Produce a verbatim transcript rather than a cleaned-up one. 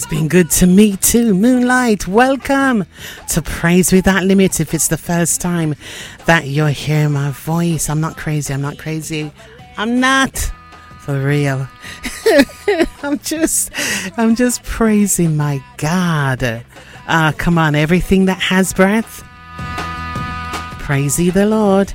He's been good to me too. Moonlight, welcome to Praise Without Limit. If it's the first time that you're hearing my voice, I'm not crazy, I'm not crazy. I'm not. For real. I'm just, I'm just praising my God. Ah, uh, come on, everything that has breath, praise ye the Lord.